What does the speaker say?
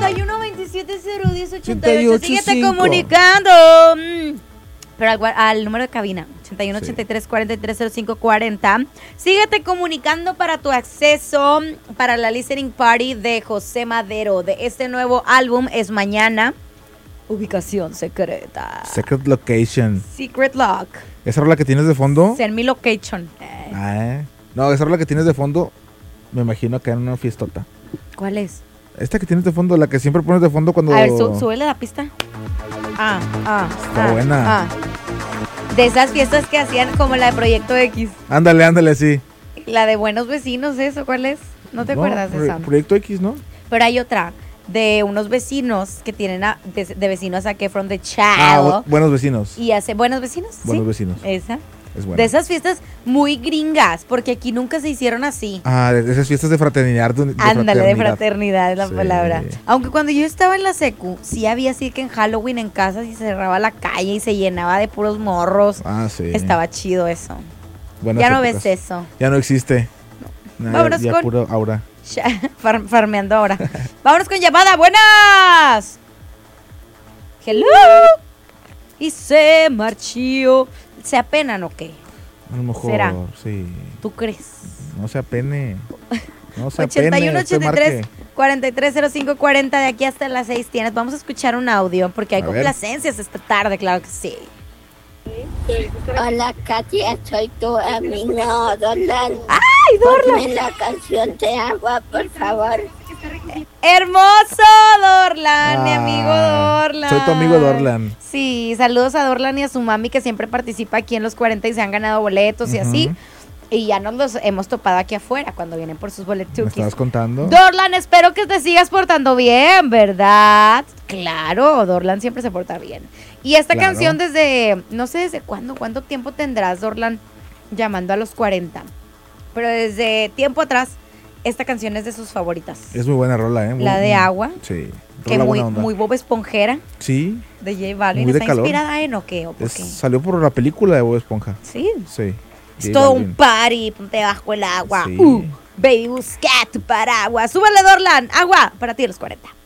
81 27 010 88. Síguete 5. comunicando. Pero al número de cabina, 81 83 43 05 40. Síguete comunicando para tu acceso para la listening party de José Madero. De este nuevo álbum es mañana. Ubicación secreta. Secret Location. Secret Lock. ¿Esa rola que tienes de fondo? Send me location. No, esa rola que tienes de fondo, me imagino que en una fiestota. ¿Cuál es? Esta que tienes de fondo, la que siempre pones de fondo cuando... A ver, súbele la pista. Está buena. De esas fiestas que hacían como la de Proyecto X. Ándale, sí. La de Buenos Vecinos, ¿eso cuál es? ¿No te acuerdas de esa? Proyecto X, ¿no? Pero hay otra de unos vecinos que tienen de vecinos a From the Child. Buenos Vecinos. Y hace Buenos Vecinos. Buenos Vecinos. Esa. Es buena. De esas fiestas muy gringas, porque aquí nunca se hicieron así. De esas fiestas de fraternidad. Ándale, de fraternidad es la palabra. Aunque cuando yo estaba en la secu, sí había así que en Halloween en casa se cerraba la calle y se llenaba de puros morros. Sí. Estaba chido eso. Buenas ya épocas. no ves eso. Ya no existe. No. Vámonos ya con... puro aura. Farmeando ahora. Vámonos con llamada. ¡Buenas! Hello. Y se marchó. ¿Se apenan o qué? A lo mejor, ¿será? Sí. ¿Tú crees? No se apene. No se 81 apene. 83 43 05 40. De aquí hasta las 6 tienes. Vamos a escuchar un audio porque hay complacencias esta tarde, claro que sí. Hola, Katia, soy tu amigo Dorlan. ¡Ay, Dorlan! Ponme la canción de Agua, por favor. Hermoso, Dorlan, mi amigo Dorlan. Soy tu amigo Dorlan. Sí, saludos a Dorlan y a su mami que siempre participa aquí en los 40 y se han ganado boletos y así. Y ya nos los hemos topado aquí afuera cuando vienen por sus boletos. ¿Me estabas contando? Dorlan, espero que te sigas portando bien, ¿verdad? Claro, Dorlan siempre se porta bien. Y esta canción desde, no sé desde cuánto tiempo tendrás, Dorlan, llamando a los 40. Pero desde tiempo atrás, esta canción es de sus favoritas. Es muy buena rola, ¿eh? La de Agua. Sí. Que muy Bob Esponjera. Sí. De J Balvin. Muy de ¿Está calor. inspirada en o qué? ¿O por qué? Salió por la película de Bob Esponja. Sí. Sí. Es todo un party, ponte bajo el agua. Sí. Baby, busca tu paraguas. Súbale, Dorlan. Agua para ti a los 40.